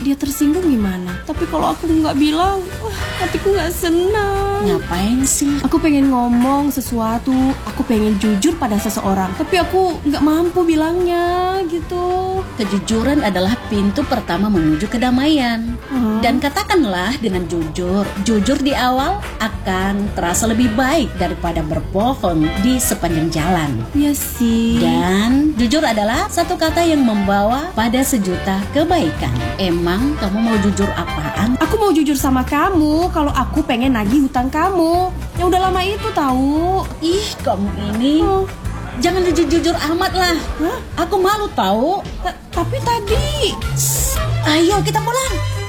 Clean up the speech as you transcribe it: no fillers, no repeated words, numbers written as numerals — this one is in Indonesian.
dia tersinggung gimana? Tapi kalau aku nggak bilang, hatiku nggak senang. Ngapain sih? Aku pengen ngomong sesuatu, aku pengen jujur pada seseorang, tapi aku nggak mampu bilangnya gitu. Kejujuran adalah pintu pertama menuju kedamaian. Dan katakanlah dengan jujur. Jujur di awal akan terasa lebih baik daripada berbohong di sepanjang jalan. Iya sih. Dan jujur adalah satu kata yang membawa pada sejuta kebaikan. Emang kamu mau jujur apaan? Aku mau jujur sama kamu kalau aku pengen nagih hutang kamu. Yang udah lama itu tahu. Ih, kamu ini jangan jujur amat lah. Hah? Aku malu tahu. Tapi tadi. Ayo kita pulang.